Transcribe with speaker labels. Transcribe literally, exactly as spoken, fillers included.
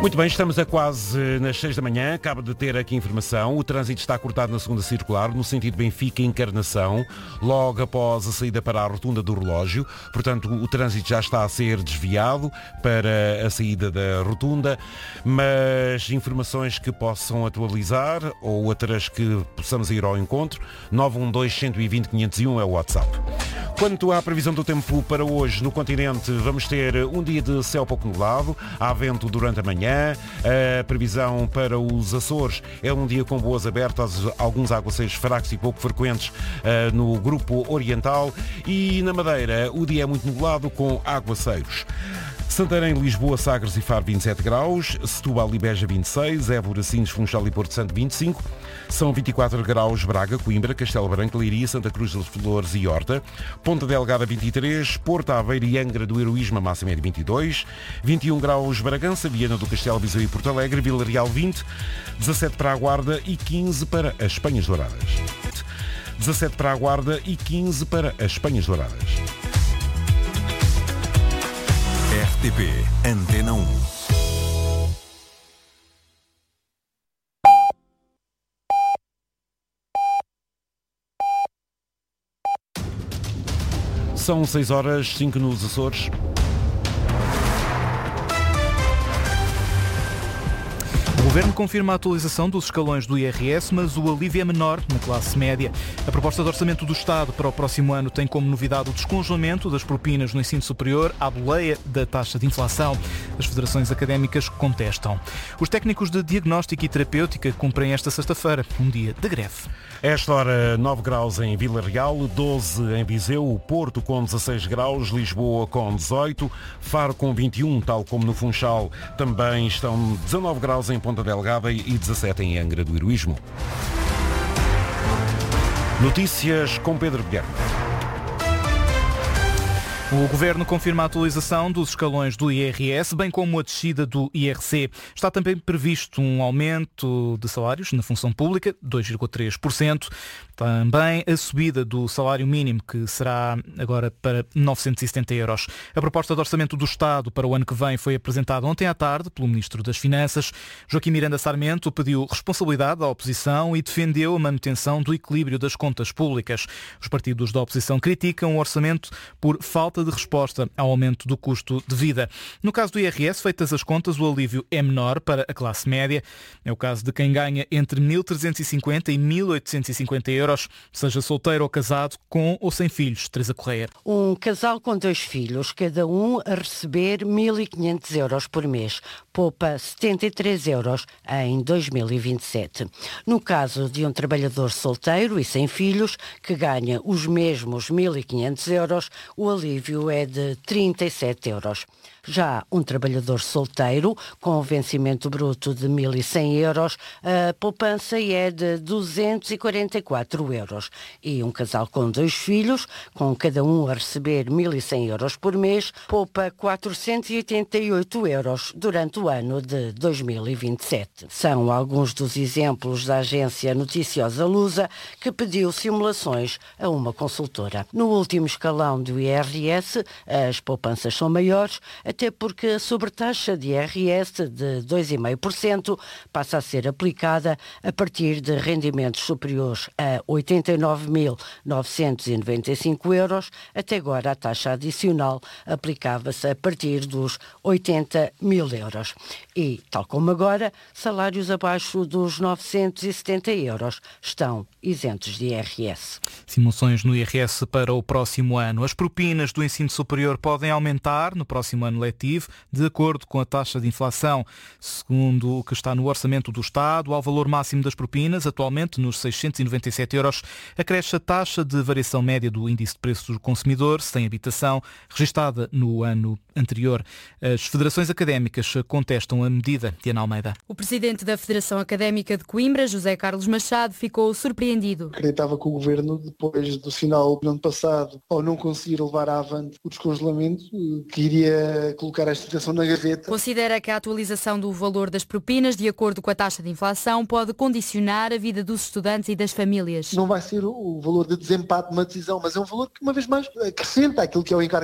Speaker 1: Muito bem, estamos a quase nas seis da manhã, acaba de ter aqui informação. O trânsito está cortado na segunda circular, no sentido Benfica-Encarnação, logo após a saída para a rotunda do relógio. Portanto, o trânsito já está a ser desviado para a saída da rotunda, mas informações que possam atualizar ou outras que possamos ir ao encontro, nove um dois, um dois zero, quinhentos e um é o WhatsApp. Quanto à previsão do tempo para hoje no continente, vamos ter um dia de céu pouco nublado, há vento durante a manhã. A previsão para os Açores é um dia com boas abertas, alguns aguaceiros fracos e pouco frequentes uh, no grupo oriental, e na Madeira o dia é muito nublado com aguaceiros. Santarém, Lisboa, Sagres e Faro vinte e sete graus, Setúbal e Beja vinte e seis, Évora, Sines, Funchal e Porto Santo vinte e cinco, são vinte e quatro graus Braga, Coimbra, Castelo Branco, Leiria, Santa Cruz das Flores e Horta, Ponta Delgada vinte e três, Porto Aveiro e Angra do Heroísmo, a máxima é de vinte e dois, vinte e um graus Bragança, Viana do Castelo, Viseu e Porto Alegre, Vila Real vinte, dezassete para a Guarda e quinze para as Espanhas Douradas. dezassete para a Guarda e quinze para as Espanhas Douradas.
Speaker 2: R T P Antena um.
Speaker 1: São seis horas, cinco nos Açores.
Speaker 3: O Governo confirma a atualização dos escalões do I R S, mas o alívio é menor na classe média. A proposta de orçamento do Estado para o próximo ano tem como novidade o descongelamento das propinas no ensino superior à boleia da taxa de inflação. As federações académicas contestam. Os técnicos de diagnóstico e terapêutica cumprem esta sexta-feira um dia de greve.
Speaker 1: A esta hora, nove graus em Vila Real, doze em Viseu, Porto com dezasseis graus, Lisboa com dezoito, Faro com vinte e um, tal como no Funchal. Também estão dezanove graus em Ponta Delgada e dezassete em Angra do Heroísmo. Notícias com Pedro Guilherme.
Speaker 3: O Governo confirma a atualização dos escalões do I R S, bem como a descida do I R C. Está também previsto um aumento de salários na função pública, dois vírgula três por cento. Também a subida do salário mínimo, que será agora para novecentos e setenta euros. A proposta de orçamento do Estado para o ano que vem foi apresentada ontem à tarde pelo Ministro das Finanças. Joaquim Miranda Sarmento pediu responsabilidade à oposição e defendeu a manutenção do equilíbrio das contas públicas. Os partidos da oposição criticam o orçamento por falta de resposta ao aumento do custo de vida. No caso do I R S, feitas as contas, o alívio é menor para a classe média. É o caso de quem ganha entre mil trezentos e cinquenta e mil oitocentos e cinquenta euros, seja solteiro ou casado, com ou sem filhos. Teresa Correia.
Speaker 4: Um casal com dois filhos, cada um a receber mil e quinhentos euros por mês. Poupa setenta e três euros em dois mil e vinte e sete. No caso de um trabalhador solteiro e sem filhos, que ganha os mesmos mil e quinhentos euros, o alívio é de trinta e sete euros. Já um trabalhador solteiro, com vencimento bruto de mil e cem euros, a poupança é de duzentos e quarenta e quatro euros. E um casal com dois filhos, com cada um a receber mil e cem euros por mês, poupa quatrocentos e oitenta e oito euros durante o ano de dois mil e vinte e sete. São alguns dos exemplos da agência noticiosa Lusa, que pediu simulações a uma consultora. No último escalão do I R S, as poupanças são maiores, até porque a sobretaxa de I R S de dois vírgula cinco por cento passa a ser aplicada a partir de rendimentos superiores a oitenta e nove mil novecentos e noventa e cinco euros. Até agora a taxa adicional aplicava-se a partir dos oitenta mil euros. E, tal como agora, salários abaixo dos novecentos e setenta euros estão isentos de I R S.
Speaker 3: Simulações no I R S para o próximo ano. As propinas do ensino superior podem aumentar no próximo ano letivo, de acordo com a taxa de inflação. Segundo o que está no orçamento do Estado, ao valor máximo das propinas, atualmente nos seiscentos e noventa e sete euros, acresce a taxa de variação média do índice de preços do consumidor sem habitação, registada no ano anterior. As federações académicas contestam a medida. Diana Almeida.
Speaker 5: O presidente da Federação Académica de Coimbra, José Carlos Machado, ficou surpreendido.
Speaker 6: Acreditava que o Governo, depois do final do ano passado, ao não conseguir levar avante o descongelamento, que iria colocar esta situação na gaveta.
Speaker 5: Considera que a atualização do valor das propinas, de acordo com a taxa de inflação, pode condicionar a vida dos estudantes e das famílias.
Speaker 6: Não vai ser o valor de desempate de uma decisão, mas é um valor que, uma vez mais, acrescenta aquilo que é o encargo